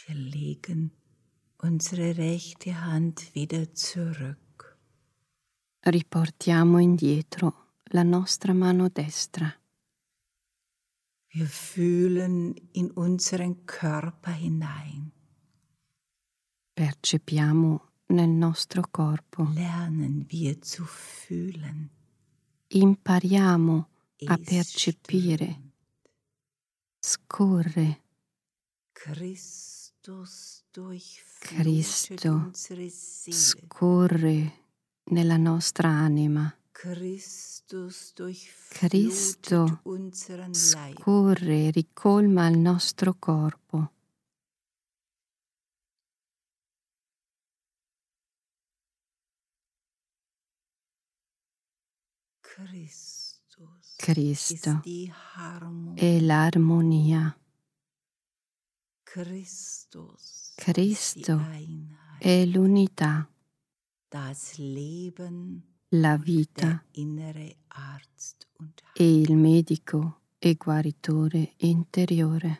Wir legen unsere rechte Hand wieder zurück. Riportiamo indietro la nostra mano destra. Wir fühlen in unseren Körper hinein. Percepiamo nel nostro corpo. Lernen wir zu fühlen. Impariamo a Es percepire. strömt. Scorre. Christus durchflutet Cristo unsere Seele. scorre nella nostra anima. Christus Cristo durchflutet unseren Leib. scorre, ricolma il nostro corpo. Cristo ist die Harmonie. è l'armonia. Christus Cristo ist die Einheit. è l'unità, Das Leben, la der vita innere Arzt und e il medico e guaritore interiore.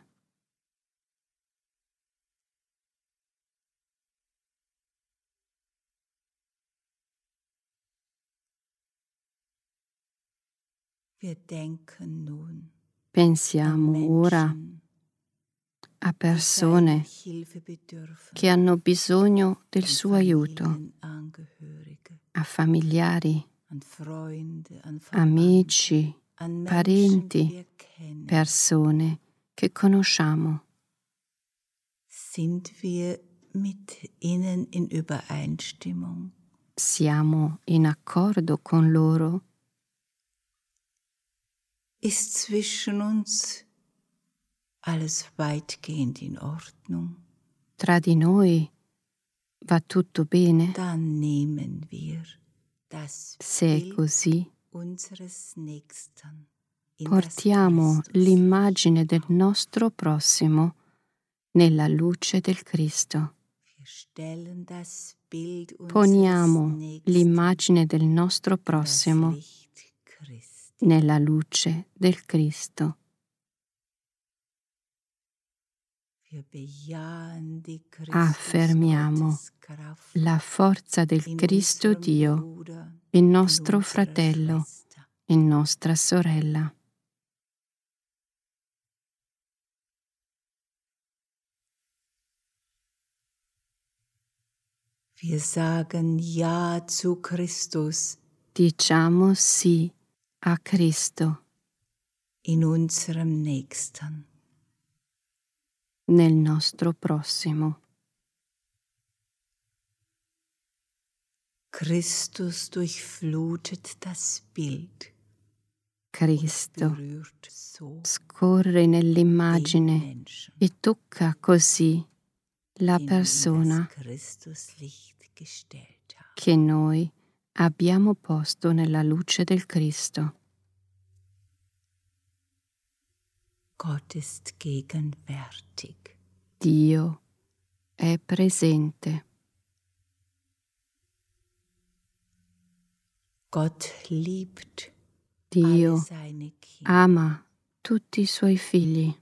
Wir denken nun Pensiamo an ora Menschen, a die seiner persone Hilfe bedürfen, che hanno bisogno del an suo aiuto, Familienangehörige, a familiari, an Freunde, an Verwandte, amici, an Menschen, die parenti, wir kennen. persone che conosciamo. Sind wir mit ihnen in Übereinstimmung? Siamo in accordo con loro? Ist zwischen uns alles weitgehend in Ordnung? Tra di noi va tutto bene? Dann nehmen wir das Se è Bild così, unseres Nächsten in portiamo das Christus. l'immagine del nostro prossimo nella luce del Cristo. Wir stellen das Bild unseres Poniamo Nächsten l'immagine del nostro in das prossimo Licht Christi. nella luce del Cristo. Wir bejahen die Affermiamo Christus-Gotteskraft la forza del in Cristo unserem Dio, Bruder, in in nostro unserer fratello, Schwester. in nostra sorella. Wir sagen Ja zu Christus Diciamo sì a Cristo in unserem Nächsten. nel nostro prossimo. Christus durchflutet das Bild Cristo und berührt so scorre den nell'immagine Menschen, e tocca così la den wir in persona das Christuslicht gestellt haben. che noi abbiamo posto nella luce del Cristo. Gott ist gegenwärtig. Dio è presente. Gott liebt Dio alle seine Kinder. ama tutti i suoi figli.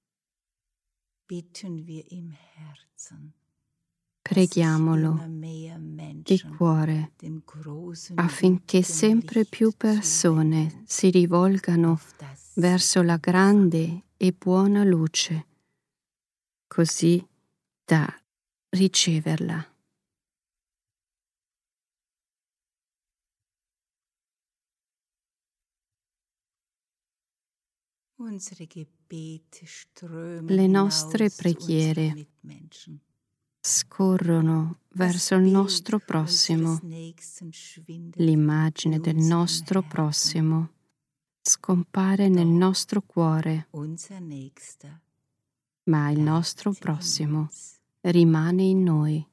Bitten wir im Herzen, Preghiamolo immer mehr di Menschen cuore dem großen affinché liebenden sempre più Licht persone zuwenden, si rivolgano auf das verso la grande e buona luce, così da riceverla. unsere Gebete strömen Le nostre hinaus zu unseren preghiere Mitmenschen. scorrono verso il nostro prossimo. L'immagine del nostro prossimo scompare nel nostro cuore, ma il nostro prossimo rimane in noi.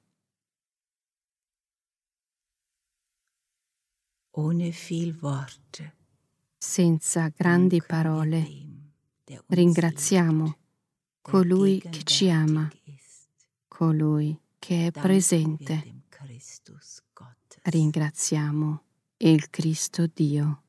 Ohne viel Worte Senza grandi parole, ringraziamo colui che ci ama, colui che è presente. Ringraziamo il Cristo Dio.